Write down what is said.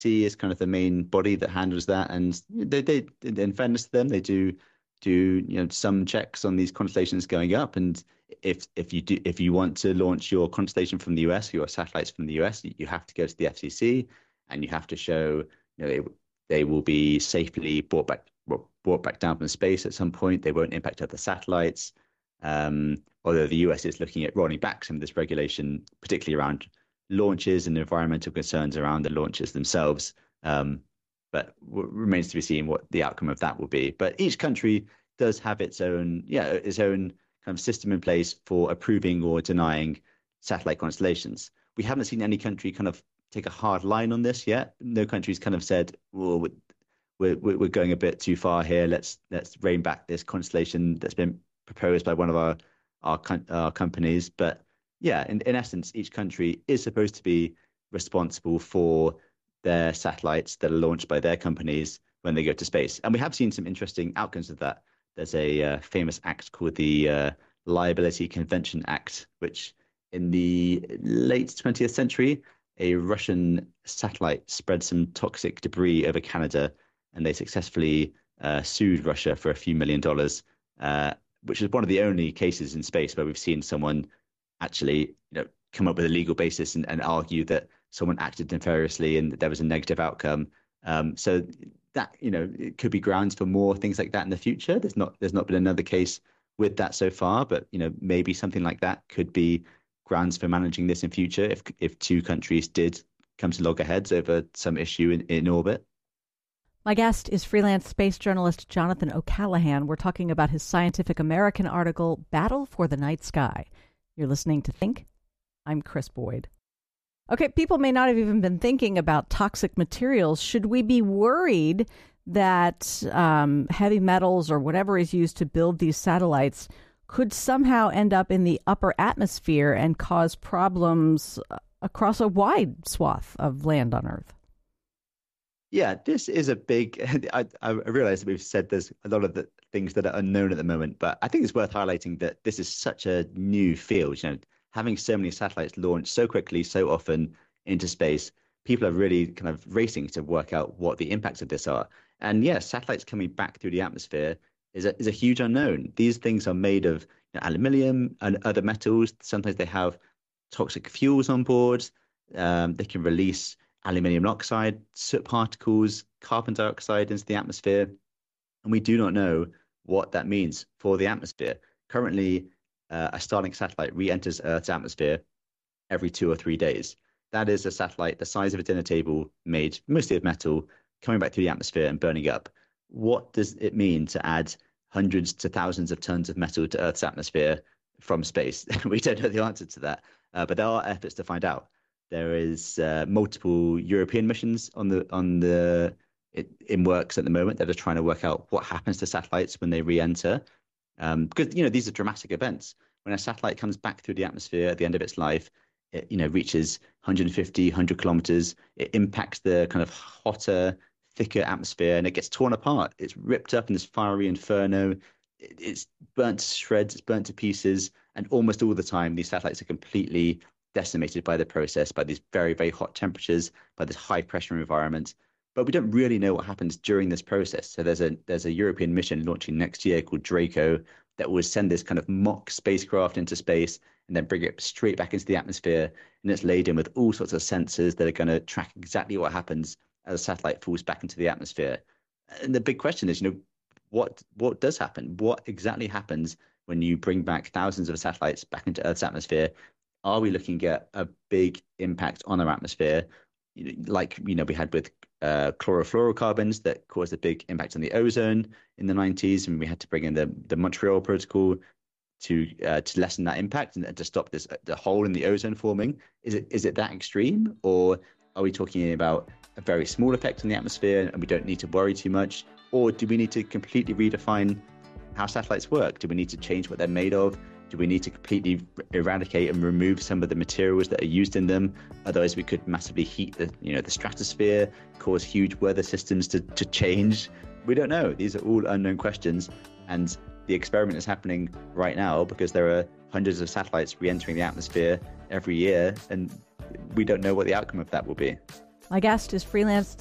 is kind of the main body that handles that, and they in fairness to them, they do some checks on these constellations going up, and if you want to launch your constellation from the US, your satellites from the US, you have to go to the FCC, and you have to show they will be safely brought back down from space at some point. They won't impact other satellites. Although the US is looking at rolling back some of this regulation, particularly around launches and environmental concerns around the launches themselves. But remains to be seen what the outcome of that will be. But each country does have its own kind of system in place for approving or denying satellite constellations. We haven't seen any country kind of take a hard line on this yet. No country's kind of said, well, we're going a bit too far here. Let's rein back this constellation that's been proposed by one of our companies. But yeah, in essence, each country is supposed to be responsible for their satellites that are launched by their companies when they go to space. And we have seen some interesting outcomes of that. There's a famous act called the Liability Convention Act, which in the late 20th century, a Russian satellite spread some toxic debris over Canada, and they successfully sued Russia for a few $1 million, which is one of the only cases in space where we've seen someone actually come up with a legal basis and argue that someone acted nefariously and that there was a negative outcome. So that it could be grounds for more things like that in the future. There's not been another case with that so far, but maybe something like that could be grounds for managing this in future if two countries did come to loggerheads over some issue in orbit. My guest is freelance space journalist Jonathan O'Callaghan. We're talking about his Scientific American article, Battle for the Night Sky. You're listening to Think. I'm Chris Boyd. Okay, people may not have even been thinking about toxic materials. Should we be worried that heavy metals or whatever is used to build these satellites could somehow end up in the upper atmosphere and cause problems across a wide swath of land on Earth? Yeah, this is a big. I realize that we've said there's a lot of the things that are unknown at the moment, but I think it's worth highlighting that this is such a new field. Having so many satellites launched so quickly, so often into space, people are really kind of racing to work out what the impacts of this are. And yes, satellites coming back through the atmosphere is a huge unknown. These things are made of aluminium and other metals. Sometimes they have toxic fuels on board. They can release aluminium oxide, soot particles, carbon dioxide into the atmosphere. And we do not know what that means for the atmosphere. Currently, a Starlink satellite re-enters Earth's atmosphere every 2 or 3 days. That is a satellite the size of a dinner table, made mostly of metal, coming back through the atmosphere and burning up. What does it mean to add hundreds to thousands of tons of metal to Earth's atmosphere from space? We don't know the answer to that, but there are efforts to find out. There is multiple European missions in works at the moment that are trying to work out what happens to satellites when they re-enter. Because these are dramatic events. When a satellite comes back through the atmosphere at the end of its life, it reaches 150, 100 kilometers. It impacts the kind of hotter, thicker atmosphere, and it gets torn apart. It's ripped up in this fiery inferno. It's burnt to shreds. It's burnt to pieces. And almost all the time, these satellites are completely decimated by the process, by these very, very hot temperatures, by this high pressure environment. But we don't really know what happens during this process. So there's a European mission launching next year called Draco that will send this kind of mock spacecraft into space and then bring it straight back into the atmosphere. And it's laden with all sorts of sensors that are going to track exactly what happens as a satellite falls back into the atmosphere. And the big question is, what does happen? What exactly happens when you bring back thousands of satellites back into Earth's atmosphere? Are we looking at a big impact on our atmosphere, like we had with chlorofluorocarbons that caused a big impact on the ozone in the 90s, and we had to bring in the Montreal Protocol to lessen that impact and to stop the hole in the ozone forming? Is it that extreme, or are we talking about a very small effect on the atmosphere and we don't need to worry too much? Or do we need to completely redefine how satellites work? Do we need to change what they're made of? Do we need to completely eradicate and remove some of the materials that are used in them? Otherwise, we could massively heat the stratosphere, cause huge weather systems to change. We don't know. These are all unknown questions. And the experiment is happening right now because there are hundreds of satellites re-entering the atmosphere every year, and we don't know what the outcome of that will be. My guest is freelance